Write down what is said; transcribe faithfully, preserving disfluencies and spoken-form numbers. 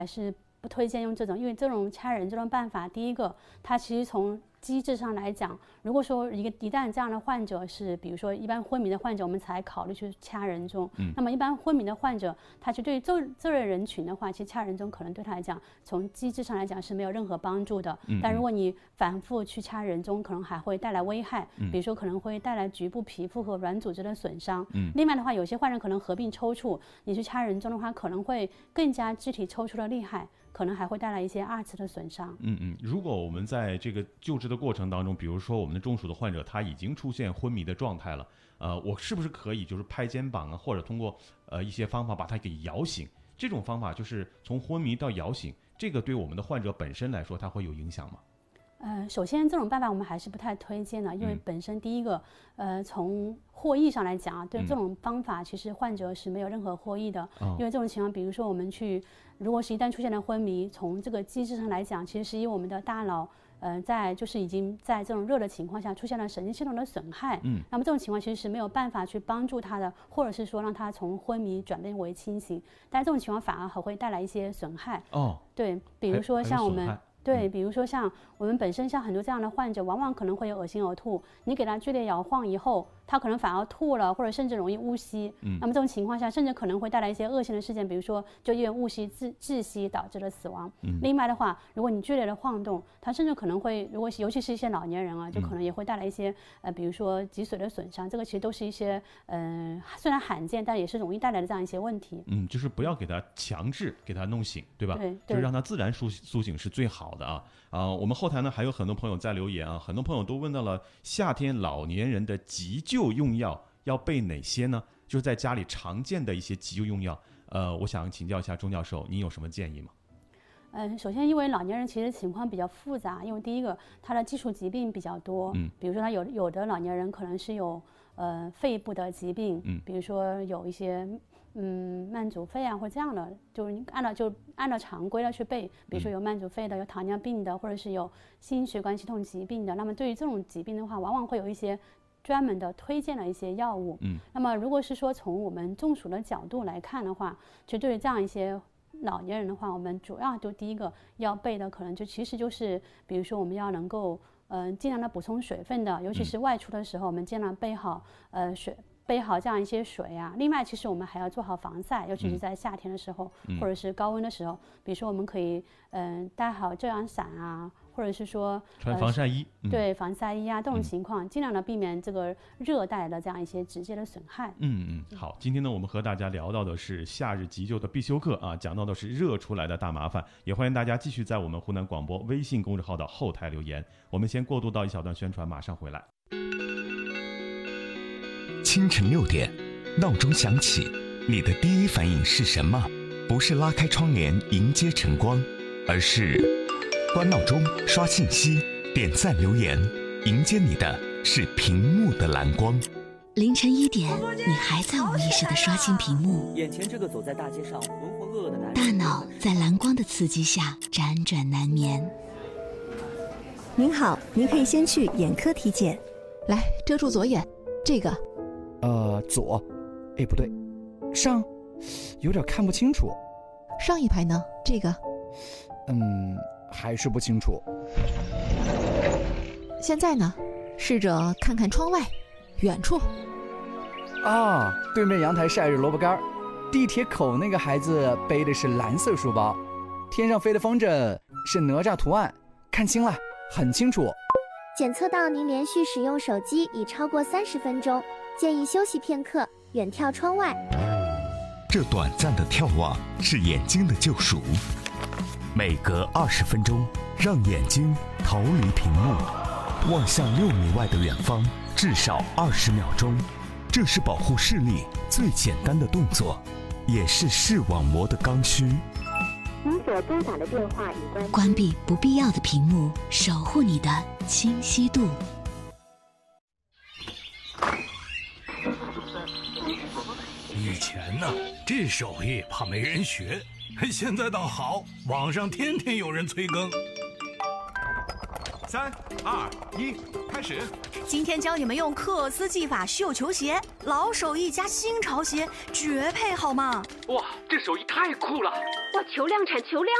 还是不推荐用这种，因为这种掐人这种办法，第一个，它其实从机制上来讲，如果说一个一旦这样的患者是，比如说一般昏迷的患者，我们才考虑去掐人中。嗯，那么一般昏迷的患者，他去对于这这类人群的话，其实掐人中可能对他来讲，从机制上来讲是没有任何帮助的。嗯，但如果你反复去掐人中，可能还会带来危害，比如说可能会带来局部皮肤和软组织的损伤。嗯，另外的话，有些患者可能合并抽搐，你去掐人中的话，可能会更加肢体抽搐的厉害。可能还会带来一些二次的损伤。 嗯嗯，如果我们在这个救治的过程当中，比如说我们的中暑的患者他已经出现昏迷的状态了，呃，我是不是可以就是拍肩膀啊，或者通过呃一些方法把他给摇醒？这种方法就是从昏迷到摇醒，这个对我们的患者本身来说，它会有影响吗？ 呃，首先这种办法我们还是不太推荐的，因为本身第一个，呃，从获益上来讲啊，对这种方法其实患者是没有任何获益的，嗯、因为这种情况，比如说我们去，如果是一旦出现了昏迷，从这个机制上来讲，其实是以我们的大脑，呃，在就是已经在这种热的情况下出现了神经系统的损害，嗯，那么这种情况其实是没有办法去帮助他的，或者是说让他从昏迷转变为清醒，但这种情况反而还会带来一些损害。哦，对，比如说像我们。对，比如说像我们本身像很多这样的患者，往往可能会有恶心呕吐，你给他剧烈摇晃以后，他可能反而吐了，或者甚至容易误吸。嗯，那么这种情况下，甚至可能会带来一些恶性的事件，比如说就因为误吸窒窒息导致了死亡。嗯，另外的话，如果你剧烈的晃动，它甚至可能会，如果尤其是一些老年人啊，就可能也会带来一些呃，比如说脊髓的损伤。这个其实都是一些嗯、呃，虽然罕见，但也是容易带来的这样一些问题。 嗯，就是不要给他强制给他弄醒，对吧？ 对， 就是让他自然苏苏醒是最好的啊。啊、呃，我们后台呢还有很多朋友在留言啊，很多朋友都问到了夏天老年人的急救用药要备哪些呢？就是在家里常见的一些急救用药，呃，我想请教一下钟教授，您有什么建议吗？ 嗯，首先因为老年人其实情况比较复杂，因为第一个他的基础疾病比较多，嗯，比如说他有有的老年人可能是有呃肺部的疾病，嗯，比如说有一些。嗯，慢阻肺啊，或这样的，就是按照就按照常规的去背，比如说有慢阻肺的，有糖尿病的，或者是有心血管系统疾病的。那么对于这种疾病的话，往往会有一些专门的推荐的一些药物。嗯，那么如果是说从我们中暑的角度来看的话，就对于这样一些老年人的话，我们主要就第一个要备的可能就其实就是，比如说我们要能够嗯、呃、尽量的补充水分的，尤其是外出的时候，我们尽量备好呃水。备好这样一些水啊，另外其实我们还要做好防晒，尤其是在夏天的时候，嗯、或者是高温的时候，比如说我们可以嗯、呃、带好遮阳伞啊，或者是说穿防晒衣， 呃、对防晒衣啊，这种情况、嗯、尽量的避免这个热带的这样一些直接的损害。 嗯嗯，好，今天呢我们和大家聊到的是夏日急救的必修课啊，讲到的是热出来的大麻烦，也欢迎大家继续在我们湖南广播微信公众号的后台留言。我们先过渡到一小段宣传，马上回来。 清晨六点，闹钟响起，你的第一反应是什么？不是拉开窗帘迎接晨光，而是关闹钟、刷信息、点赞留言，迎接你的是屏幕的蓝光。 凌晨一点，你还在无意识地刷新屏幕， 眼前这个走在大街上浑浑噩噩的男人， 大脑在蓝光的刺激下辗转难眠。 您好，您可以先去眼科体检。 来，遮住左眼，这个。 呃，左，哎，不对，上，有点看不清楚。 上一排呢？这个， 嗯，还是不清楚。 现在呢？试着看看窗外，远处。 啊，对面阳台晒着萝卜干，地铁口那个孩子背的是蓝色书包，天上飞的风筝是哪吒图案，看清了，很清楚。 检测到您连续使用手机已超过三十分钟。建议休息片刻，远眺窗外。 这短暂的眺望是眼睛的救赎。每隔二十分钟，让眼睛逃离屏幕，望向六米外的远方，至少二十秒钟。这是保护视力最简单的动作，也是视网膜的刚需。 您所拨打的电话已关机。 关闭不必要的屏幕，守护你的清晰度。 以前呢，这手艺怕没人学，现在倒好，网上天天有人催更。 三二一，开始！ 今天教你们用克斯技法绣球鞋，老手艺加新潮鞋，绝配好吗？ 哇，这手艺太酷了！ 哇，求量产，求量